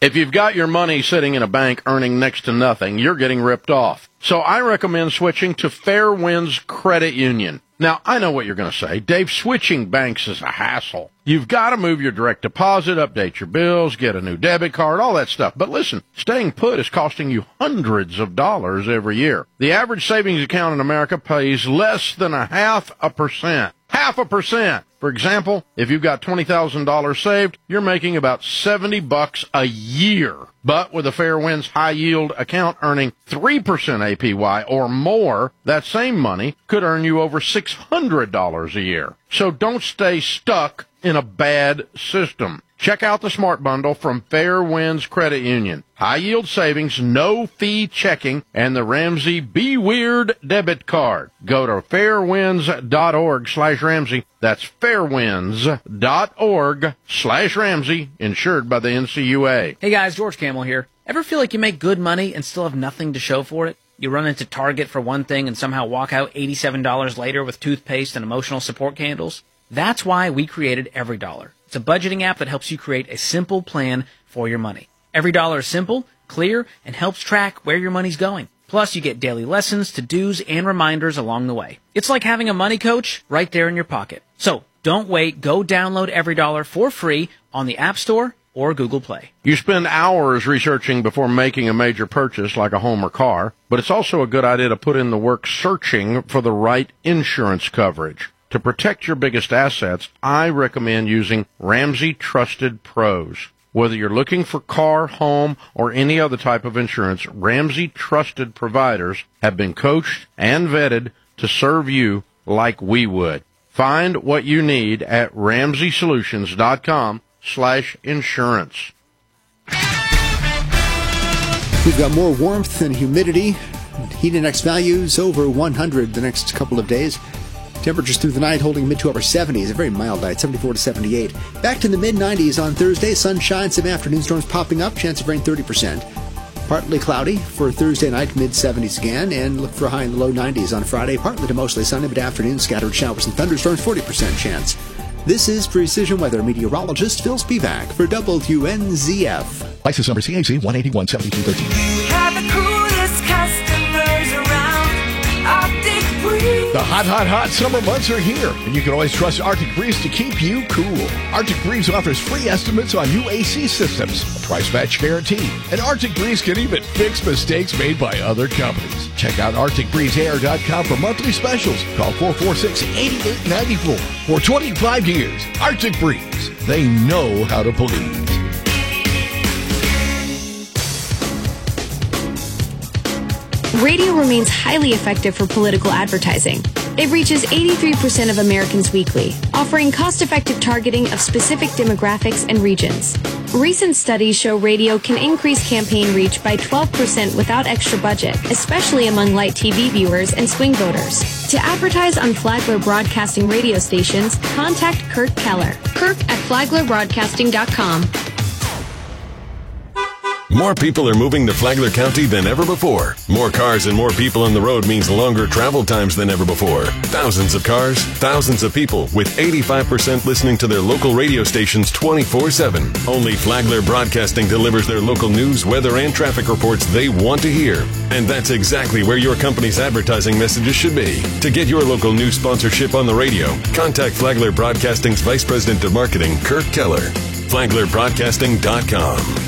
If you've got your money sitting in a bank earning next to nothing, you're getting ripped off. So I recommend switching to Fairwinds Credit Union. Now, I know what you're going to say. Dave, switching banks is a hassle. You've got to move your direct deposit, update your bills, get a new debit card, all that stuff. But listen, staying put is costing you hundreds of dollars every year. The average savings account in America pays less than 0.5%. 0.5%. For example, if you've got $20,000 saved, you're making about $70 a year. But with a Fairwinds high-yield account earning 3% APY or more, that same money could earn you over $600 a year. So don't stay stuck in a bad system. Check out the Smart Bundle from Fairwinds Credit Union. High-yield savings, no-fee checking, and the Ramsey Be Weird debit card. Go to fairwinds.org/Ramsey. That's fairwinds.org/Ramsey, insured by the NCUA. Hey guys, George Camel here. Ever feel like you make good money and still have nothing to show for it? You run into Target for one thing and somehow walk out $87 later with toothpaste and emotional support candles? That's why we created EveryDollar. It's a budgeting app that helps you create a simple plan for your money. EveryDollar is simple, clear, and helps track where your money's going. Plus, you get daily lessons, to-dos, and reminders along the way. It's like having a money coach right there in your pocket. So, don't wait. Go download EveryDollar for free on the App Store or Google Play. You spend hours researching before making a major purchase like a home or car, but it's also a good idea to put in the work searching for the right insurance coverage. To protect your biggest assets, I recommend using Ramsey Trusted Pros. Whether you're looking for car, home, or any other type of insurance, Ramsey Trusted providers have been coached and vetted to serve you like we would. Find what you need at RamseySolutions.com/insurance. We've got more warmth and humidity. Heat index values over 100 the next couple of days. Temperatures through the night holding mid to upper 70s. A very mild night, 74 to 78. Back to the mid-90s on Thursday. Sunshine, some afternoon storms popping up. Chance of rain 30%. Partly cloudy for Thursday night, mid-70s again. And look for a high in the low 90s on Friday. Partly to mostly sunny, but afternoon scattered showers and thunderstorms, 40% chance. This is Precision Weather Meteorologist Phil Spivak for WNZF. License number CAC 1817213. We have the coolest customers around. Arctic Breeze. The hot summer months are here, and you can always trust Arctic Breeze to keep you cool. Arctic Breeze offers free estimates on new AC systems, a price match guarantee, and Arctic Breeze can even fix mistakes made by other companies. Check out ArcticBreezeAir.com for monthly specials. Call 446-8894. For 25 years, Arctic Breeze. They know how to please. Radio remains highly effective for political advertising. It reaches 83% of Americans weekly, offering cost-effective targeting of specific demographics and regions. Recent studies show radio can increase campaign reach by 12% without extra budget, especially among light TV viewers and swing voters. To advertise on Flagler Broadcasting radio stations, contact Kirk Keller. Kirk at FlaglerBroadcasting.com. More people are moving to Flagler County than ever before. More cars and more people on the road means longer travel times than ever before. Thousands of cars, thousands of people, with 85% listening to their local radio stations 24/7. Only Flagler Broadcasting delivers their local news, weather, and traffic reports they want to hear. And that's exactly where your company's advertising messages should be. To get your local news sponsorship on the radio, contact Flagler Broadcasting's Vice President of Marketing, Kirk Keller. FlaglerBroadcasting.com.